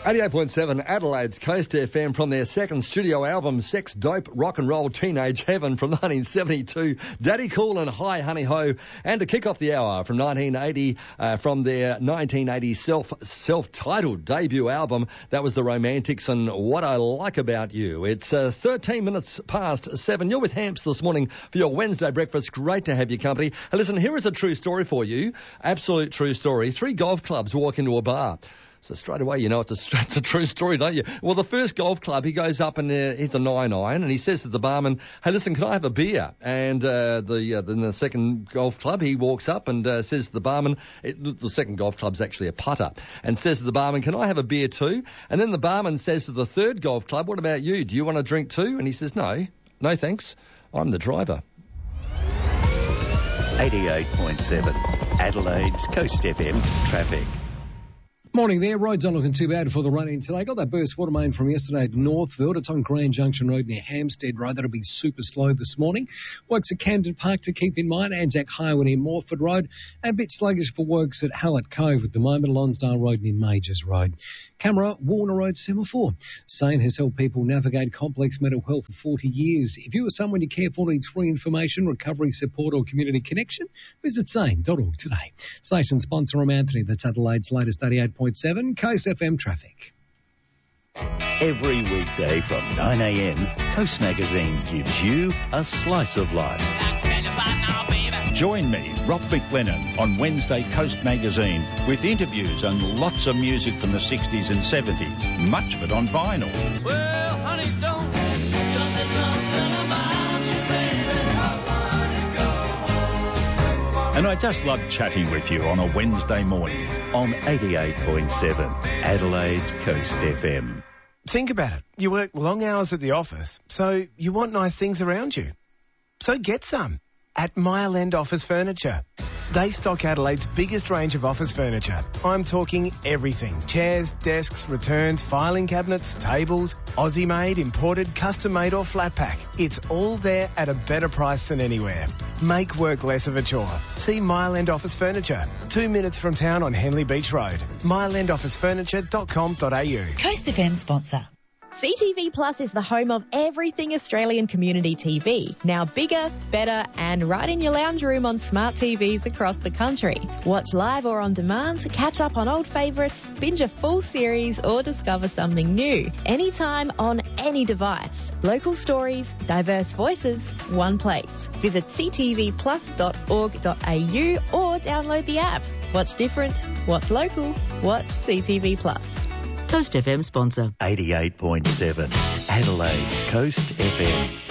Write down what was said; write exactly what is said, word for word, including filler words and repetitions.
eighty-eight point seven Adelaide's Coast F M from their second studio album, Sex, Dope, Rock and Roll, Teenage Heaven from nineteen seventy-two, Daddy Cool and Hi Honey Ho. And to kick off the hour from nineteen eighty, uh, from their nineteen eighty self, self-titled debut album, that was The Romantics and What I Like About You. It's uh, thirteen minutes past seven. You're with Hamps this morning for your Wednesday breakfast. Great to have your company. Hey, listen, here is a true story for you. Absolute true story. Three golf clubs walk into a bar. So straight away, you know it's a, it's a true story, don't you? Well, the first golf club, he goes up and uh, hits a nine iron, and he says to the barman, "Hey, listen, can I have a beer?" And uh, the uh, then the second golf club, he walks up and uh, says to the barman, it, the second golf club's actually a putter, and says to the barman, "Can I have a beer too?" And then the barman says to the third golf club, "What about you? Do you want a drink too?" And he says, "No, no thanks. I'm the driver." eighty-eight point seven Adelaide's Coast F M traffic. Morning there. Roads aren't looking too bad for the rain today. Got that burst water main from yesterday at Northfield. It's on Grand Junction Road near Hampstead Road. That'll be super slow this morning. Works at Camden Park to keep in mind. Anzac Highway near Morford Road. And a bit sluggish for works at Hallett Cove at the moment. Lonsdale Road near Majors Road. Camera, Warner Road semaphore. Sane has helped people navigate complex mental health for forty years. If you or someone you care for needs free information, recovery support or community connection, visit sane dot org today. Station sponsor, I'm Anthony. That's Adelaide's latest eighty-eight point seven Coast F M traffic. Every weekday from nine a.m, Coast Magazine gives you a slice of life. Join me, Rob McLennan, on Wednesday Coast Magazine with interviews and lots of music from the sixties and seventies, much of it on vinyl. Well, honey, don't, don't say something about you, baby. I wanna go. And I just love chatting with you on a Wednesday morning on eighty-eight point seven Adelaide's Coast F M. Think about it. You work long hours at the office, so you want nice things around you. So get some at Mile End Office Furniture. They stock Adelaide's biggest range of office furniture. I'm talking everything. Chairs, desks, returns, filing cabinets, tables, Aussie-made, imported, custom-made or flat pack. It's all there at a better price than anywhere. Make work less of a chore. See Mile End Office Furniture, two minutes from town on Henley Beach Road. mile end office furniture dot com dot a u. Coast F M sponsor. C T V Plus is the home of everything Australian community T V. Now bigger, better and right in your lounge room on smart T Vs across the country. Watch live or on demand, catch up on old favourites, binge a full series or discover something new. Anytime on any device. Local stories, diverse voices, one place. Visit c t v plus dot org dot a u or download the app. Watch different, watch local, watch C T V Plus. Coast F M sponsor. eighty-eight point seven Adelaide's Coast F M.